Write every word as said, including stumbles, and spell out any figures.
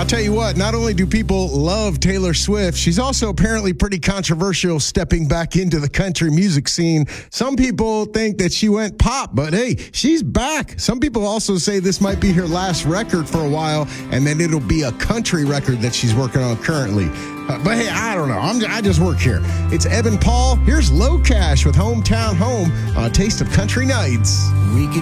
I'll tell you what, not only do people love Taylor Swift, she's also apparently pretty controversial stepping back into the country music scene. Some people think that she went pop, but hey, she's back. Some people also say this might be her last record for a while, and then it'll be a country record that she's working on currently. Uh, but hey, I don't know. I'm, I just work here. It's Evan Paul. Here's Low Cash with Hometown Home on Taste of Country Nights. We could